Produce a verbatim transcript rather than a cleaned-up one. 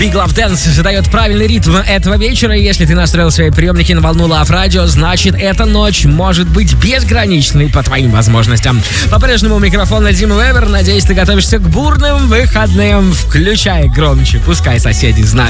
Big Love Dance задает правильный ритм этого вечера. Если ты настроил свои приемники на волну Love Radio, значит, эта ночь может быть безграничной по твоим возможностям. По-прежнему у микрофона Дима Вебер. Надеюсь, ты готовишься к бурным выходным. Включай громче, пускай соседи знают.